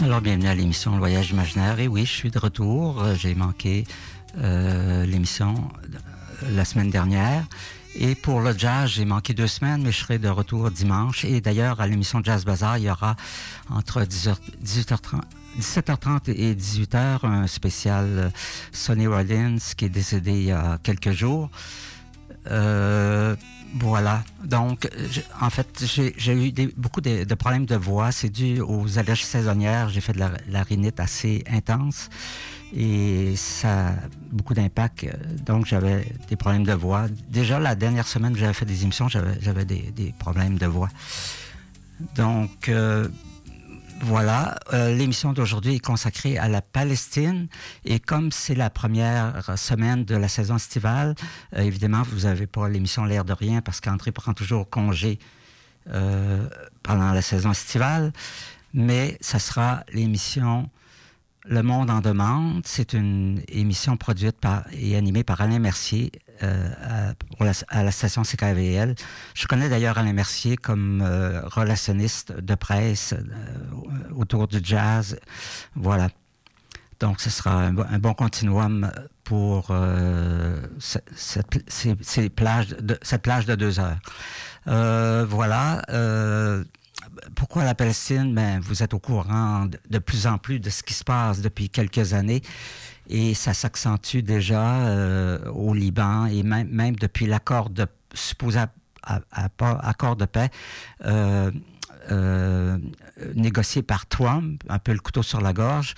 Alors, bienvenue à l'émission Le Voyage imaginaire. Et oui, je suis de retour. J'ai manqué l'émission la semaine dernière. Et pour le jazz, j'ai manqué 2 semaines, mais je serai de retour dimanche. Et d'ailleurs, à l'émission Jazz Bazaar, il y aura entre 17h30 et 18h un spécial Sonny Rollins qui est décédé il y a quelques jours. Voilà. Donc, en fait, j'ai eu beaucoup de problèmes de voix. C'est dû aux allergies saisonnières. J'ai fait de la rhinite assez intense et ça a beaucoup d'impact. Donc, j'avais des problèmes de voix. Déjà, la dernière semaine que j'avais fait des émissions, j'avais des problèmes de voix. Donc, voilà, l'émission d'aujourd'hui est consacrée à la Palestine et comme c'est la première semaine de la saison estivale, évidemment, vous n'avez pas l'émission L'air de rien parce qu'André prend toujours congé pendant la saison estivale, mais ça sera l'émission Le Monde en demande. C'est une émission produite et animée par Alain Mercier à la station CKVL. Je connais d'ailleurs Alain Mercier comme relationniste de presse autour du jazz. Voilà. Donc, ce sera un bon continuum pour cette plage de 2 heures. Voilà. Pourquoi la Palestine? Ben, vous êtes au courant de plus en plus de ce qui se passe depuis quelques années et ça s'accentue déjà au Liban et même depuis l'accord supposé accord de paix négocié par Trump, un peu le couteau sur la gorge.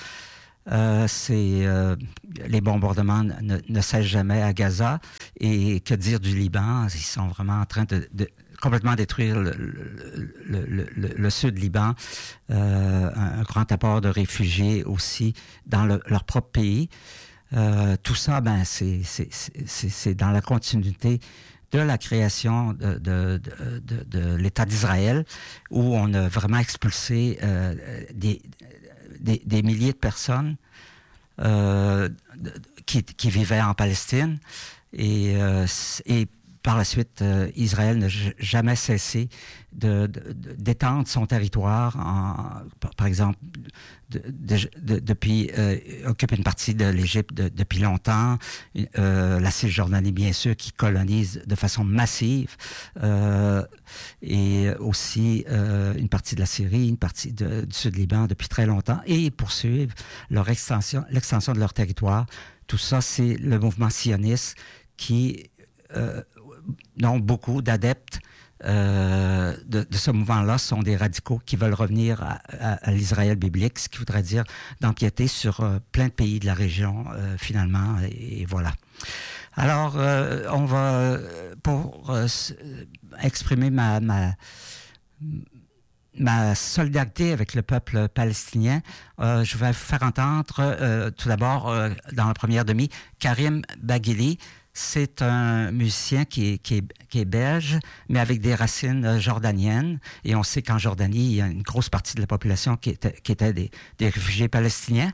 Les bombardements ne cessent jamais à Gaza et que dire du Liban? Ils sont vraiment en train de complètement détruire le sud Liban, un grand apport de réfugiés aussi dans leur propre pays. Tout ça, ben, c'est dans la continuité de la création de l'État d'Israël, où on a vraiment expulsé des milliers de personnes qui vivaient en Palestine et par la suite, Israël n'a jamais cessé d'étendre son territoire, par exemple, depuis occupe une partie de l'Égypte depuis longtemps, la Cisjordanie bien sûr qui colonise de façon massive, et aussi une partie de la Syrie, une partie du Sud-Liban depuis très longtemps, et ils poursuivent l'extension de leur territoire. Tout ça, c'est le mouvement sioniste qui dont beaucoup d'adeptes de ce mouvement-là sont des radicaux qui veulent revenir à l'Israël biblique, ce qui voudrait dire d'empiéter sur plein de pays de la région, finalement, et voilà. Alors, on va, pour exprimer ma solidarité avec le peuple palestinien, je vais vous faire entendre, tout d'abord, dans la première demi, Karim Baghili. C'est un musicien qui est belge, mais avec des racines jordaniennes. Et on sait qu'en Jordanie, il y a une grosse partie de la population qui était des réfugiés palestiniens.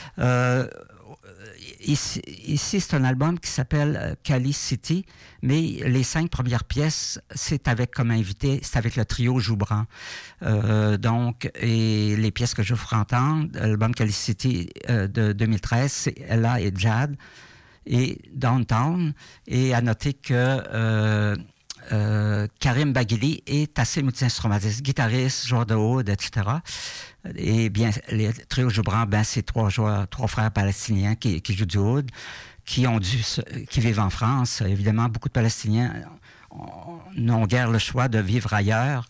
Ici, c'est un album qui s'appelle Kali City, mais les 5 premières pièces, c'est avec le trio Joubran. Donc, et les pièces que je vous ferai entendre, l'album Kali City de 2013, c'est Ella et Jad et Downtown, et à noter que Karim Baghili est assez multi-instrumentiste, guitariste, joueur de oud, etc. Et bien, les trio Joubran, ben, c'est 3 frères palestiniens qui jouent du oud, qui vivent en France. Évidemment, beaucoup de Palestiniens n'ont guère le choix de vivre ailleurs,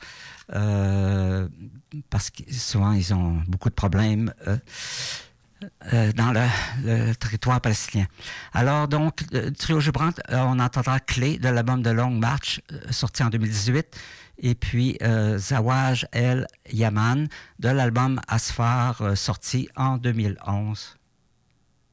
parce que souvent, ils ont beaucoup de problèmes dans le territoire palestinien. Alors, donc, trio Joubran, on entendra Clé de l'album de Long March, sorti en 2018, et puis Zawaj El Yaman de l'album Asfar, sorti en 2011.